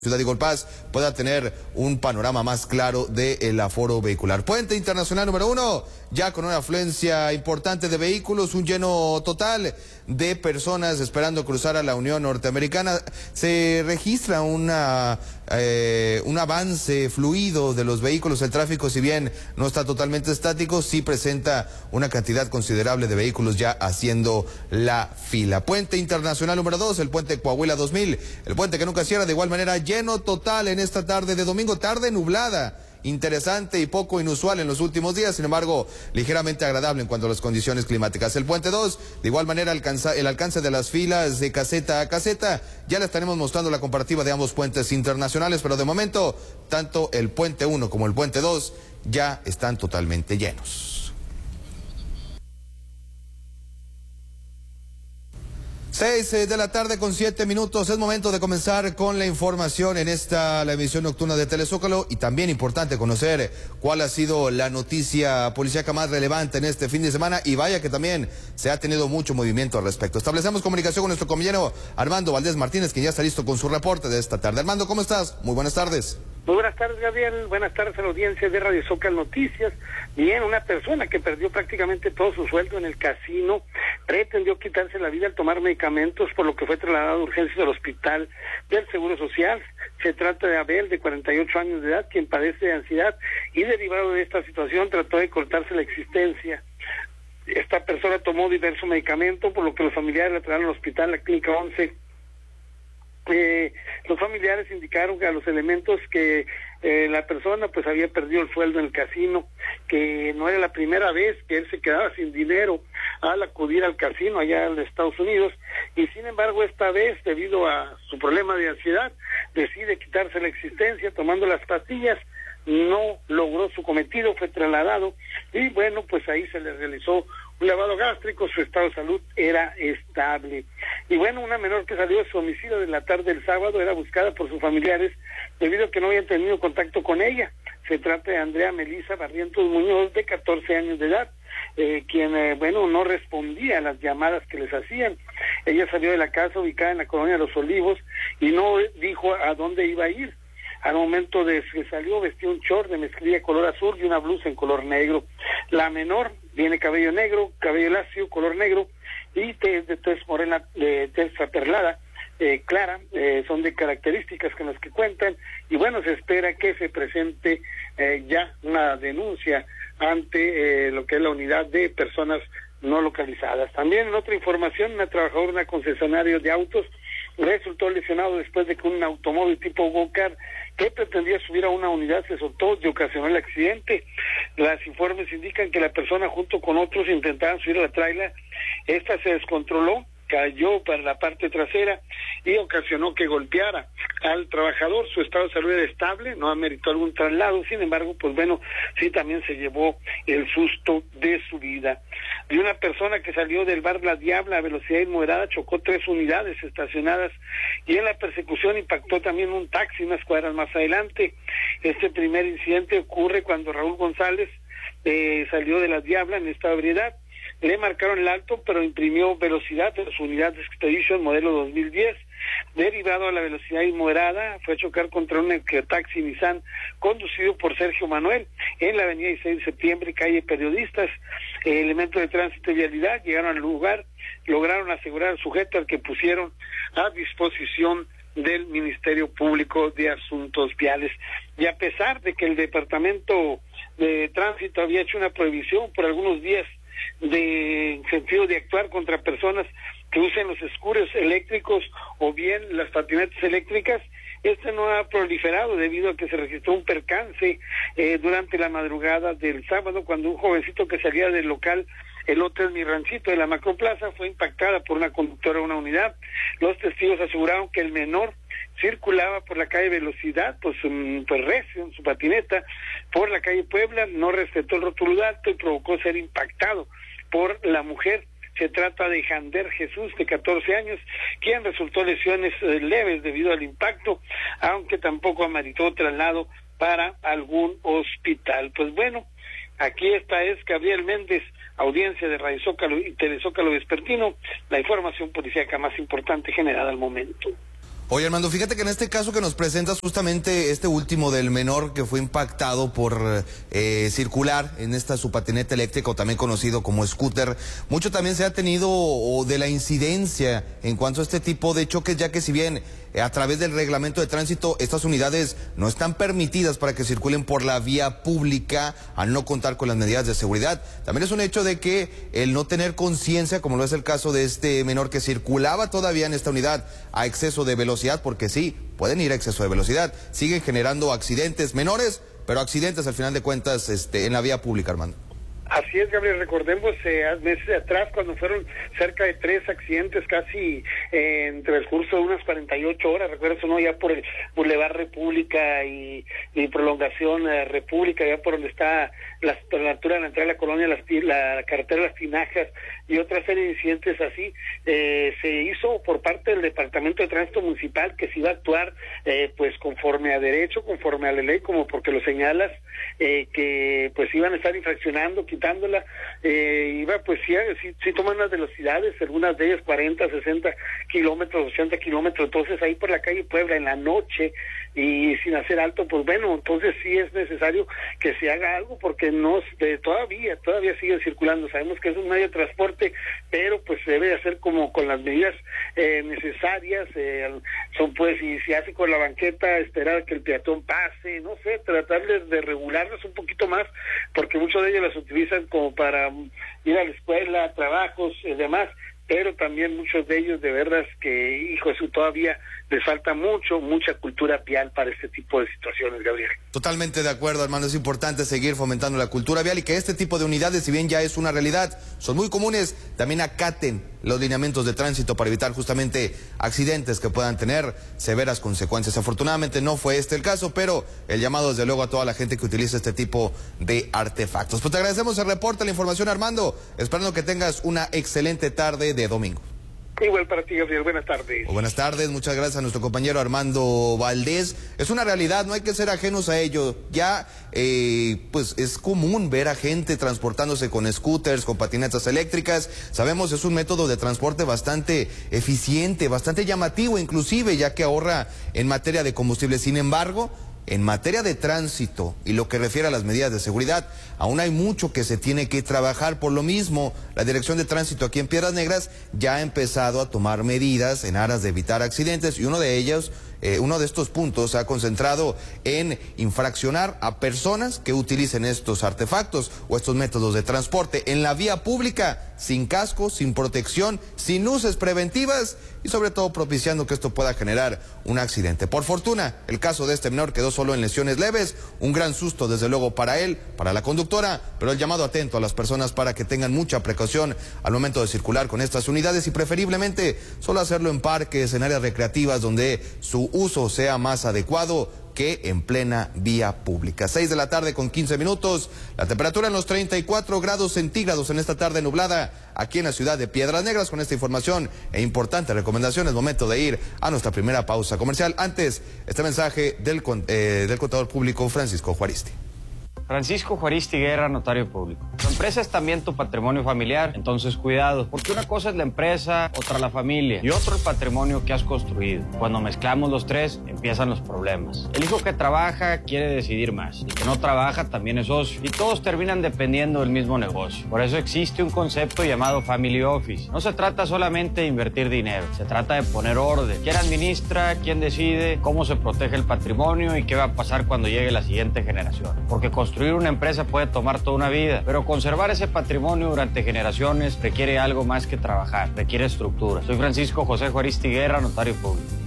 Ciudad de Golpaz pueda tener un panorama más claro del aforo vehicular. Puente Internacional número 1, ya con una afluencia importante de vehículos, un lleno total de personas esperando cruzar a la Unión Norteamericana. Se registra un avance fluido de los vehículos. El tráfico, si bien no está totalmente estático, sí presenta una cantidad considerable de vehículos ya haciendo la fila. Puente Internacional número 2, el puente Coahuila 2000, el puente que nunca cierra, de igual manera lleno total en esta tarde de domingo, tarde nublada, interesante y poco inusual en los últimos días, sin embargo, ligeramente agradable en cuanto a las condiciones climáticas. El puente 2, de igual manera, el alcance de las filas de caseta a caseta, ya le estaremos mostrando la comparativa de ambos puentes internacionales, pero de momento, tanto el puente 1 como el puente 2 ya están totalmente llenos. 6 de la tarde con 7 minutos, es momento de comenzar con la información en la emisión nocturna de Telezócalo, y también importante conocer cuál ha sido la noticia policíaca más relevante en este fin de semana, y vaya que también se ha tenido mucho movimiento al respecto. Establecemos comunicación con nuestro compañero Armando Valdés Martínez, quien ya está listo con su reporte de esta tarde. Armando, ¿cómo estás? Muy buenas tardes. Muy buenas tardes, Gabriel. Buenas tardes a la audiencia de Radio Zócalo Noticias. Bien, una persona que perdió prácticamente todo su sueldo en el casino pretendió quitarse la vida al tomar medicamentos, por lo que fue trasladado a urgencias al hospital del Seguro Social. Se trata de Abel, de 48 años de edad, quien padece de ansiedad y, derivado de esta situación, trató de cortarse la existencia. Esta persona tomó diversos medicamentos, por lo que los familiares la trasladaron al hospital, la Clínica 11. Los familiares indicaron a los elementos que la persona pues había perdido el sueldo en el casino, que no era la primera vez que él se quedaba sin dinero al acudir al casino allá en Estados Unidos, y sin embargo esta vez, debido a su problema de ansiedad, decide quitarse la existencia tomando las pastillas. No logró su cometido, fue trasladado y bueno, pues ahí se le realizó un lavado gástrico, su estado de salud era estable. Y bueno, una menor que salió de su domicilio de la tarde del sábado era buscada por sus familiares debido a que no habían tenido contacto con ella. Se trata de Andrea Melisa Barrientos Muñoz, de 14 años de edad, quien, bueno, no respondía a las llamadas que les hacían. Ella salió de la casa ubicada en la colonia Los Olivos y no dijo a dónde iba a ir. Al momento de que salió, vestía un short de mezclilla color azul y una blusa en color negro. La menor tiene cabello negro, cabello lacio, color negro, y de tez morena, de tez aperlada, clara, son de características con las que cuentan, y bueno, se espera que se presente ya una denuncia ante lo que es la unidad de personas no localizadas. También en otra información, una trabajadora de una concesionaria de autos resultó lesionado después de que un automóvil tipo Go-Kart que pretendía subir a una unidad se soltó y ocasionó el accidente. Los informes indican que la persona junto con otros intentaban subir a la tráiler. Esta se descontroló, cayó para la parte trasera y ocasionó que golpeara al trabajador. Su estado de salud era estable, no ameritó algún traslado, sin embargo, pues bueno, sí también se llevó el susto de su vida. De una persona que salió del bar La Diabla a velocidad moderada, chocó 3 unidades estacionadas y en la persecución impactó también un taxi unas cuadras más adelante. Este primer incidente ocurre cuando Raúl González salió de La Diabla en esta ebriedad. Le marcaron el alto, pero imprimió velocidad de su unidad de Expedition modelo 2010. Derivado a la velocidad inmoderada, fue a chocar contra un taxi Nissan conducido por Sergio Manuel en la avenida 16 de septiembre, calle Periodistas. Elementos de tránsito y vialidad llegaron al lugar, lograron asegurar al sujeto al que pusieron a disposición del Ministerio Público de Asuntos Viales. Y a pesar de que el Departamento de Tránsito había hecho una prohibición por algunos días de sentido de actuar contra personas que usen los scooters eléctricos o bien las patinetas eléctricas, este no ha proliferado debido a que se registró un percance durante la madrugada del sábado cuando un jovencito que salía del local El Hotel Mi Ranchito de la Macroplaza fue impactada por una conductora de una unidad. Los testigos aseguraron que el menor circulaba por la calle Velocidad, pues recio en su patineta, por la calle Puebla, no respetó el rótulo de alto y provocó ser impactado por la mujer. Se trata de Jander Jesús, de 14 años, quien resultó lesiones leves debido al impacto, aunque tampoco ameritó traslado para algún hospital. Pues bueno, aquí esta es Gabriel Méndez, audiencia de Radio Zócalo y Telezócalo Vespertino, la información policíaca más importante generada al momento. Oye, Armando, fíjate que en este caso que nos presentas justamente este último del menor que fue impactado por circular en su patineta eléctrica, o también conocido como scooter, mucho también se ha tenido de la incidencia en cuanto a este tipo de choques, ya que si bien a través del reglamento de tránsito estas unidades no están permitidas para que circulen por la vía pública al no contar con las medidas de seguridad, también es un hecho de que el no tener conciencia, como lo es el caso de este menor que circulaba todavía en esta unidad a exceso de velocidad, porque sí, pueden ir a exceso de velocidad, siguen generando accidentes menores, pero accidentes al final de cuentas en la vía pública, Armando. Así es, Gabriel, recordemos meses atrás cuando fueron cerca de 3 accidentes casi entre el curso de unas 48 horas, recuerdas, ¿no? Ya por el Boulevard República y prolongación República, ya por donde está por la altura de la entrada de la colonia, la carretera de Las Tinajas y otra serie de incidentes así, se hizo por parte del Departamento de Tránsito Municipal que se iba a actuar pues conforme a derecho, conforme a la ley, como porque lo señalas, que pues iban a estar infraccionando, quitándola, iba pues sí toman las velocidades, algunas de ellas 40, 60 kilómetros, 80 kilómetros, entonces ahí por la calle Puebla en la noche y sin hacer alto, pues bueno, entonces sí es necesario que se haga algo porque todavía siguen circulando, sabemos que es un medio de transporte, pero pues se debe hacer como con las medidas necesarias, son pues, si se hace con la banqueta, esperar que el peatón pase, no sé, tratar de regularlas un poquito más, porque muchos de ellos las utilizan como para ir a la escuela, trabajos y demás, pero también muchos de ellos de verdad que, hijo, eso todavía les falta mucha cultura vial para este tipo de situaciones, Gabriel. Totalmente de acuerdo, hermano, es importante seguir fomentando la cultura vial y que este tipo de unidades, si bien ya es una realidad, son muy comunes, también acaten los lineamientos de tránsito para evitar justamente accidentes que puedan tener severas consecuencias. Afortunadamente no fue este el caso, pero el llamado desde luego a toda la gente que utiliza este tipo de artefactos. Pues te agradecemos el reporte, la información, Armando, esperando que tengas una excelente tarde de domingo. Igual para ti, Gabriel. Buenas tardes. Buenas tardes, muchas gracias a nuestro compañero Armando Valdés. Es una realidad, no hay que ser ajenos a ello. Ya, pues es común ver a gente transportándose con scooters, con patinetas eléctricas. Sabemos, es un método de transporte bastante eficiente, bastante llamativo inclusive, ya que ahorra en materia de combustible. Sin embargo, en materia de tránsito y lo que refiere a las medidas de seguridad, aún hay mucho que se tiene que trabajar. Por lo mismo, la Dirección de Tránsito aquí en Piedras Negras ya ha empezado a tomar medidas en aras de evitar accidentes y uno de estos puntos se ha concentrado en infraccionar a personas que utilicen estos artefactos o estos métodos de transporte en la vía pública, sin casco, sin protección, sin luces preventivas y sobre todo propiciando que esto pueda generar un accidente. Por fortuna, el caso de este menor quedó solo en lesiones leves, un gran susto desde luego para él, para la conductora, pero el llamado atento a las personas para que tengan mucha precaución al momento de circular con estas unidades y preferiblemente solo hacerlo en parques, en áreas recreativas donde su uso sea más adecuado que en plena vía pública. 6 de la tarde con 15 minutos, la temperatura en los 34 grados centígrados en esta tarde nublada aquí en la ciudad de Piedras Negras. Con esta información e importantes recomendaciones, momento de ir a nuestra primera pausa comercial. Antes, este mensaje del contador público Francisco Juaristi. Francisco Juaristi Guerra, notario público. Tu empresa es también tu patrimonio familiar, entonces cuidado, porque una cosa es la empresa, otra la familia y otro el patrimonio que has construido. Cuando mezclamos los tres, empiezan los problemas. El hijo que trabaja quiere decidir más, el que no trabaja también es socio y todos terminan dependiendo del mismo negocio. Por eso existe un concepto llamado Family Office. No se trata solamente de invertir dinero, se trata de poner orden. ¿Quién administra? ¿Quién decide? ¿Cómo se protege el patrimonio? ¿Y qué va a pasar cuando llegue la siguiente generación? Porque construir una empresa puede tomar toda una vida, pero conservar ese patrimonio durante generaciones requiere algo más que trabajar, requiere estructura. Soy Francisco José Juaristi Guerra, notario público.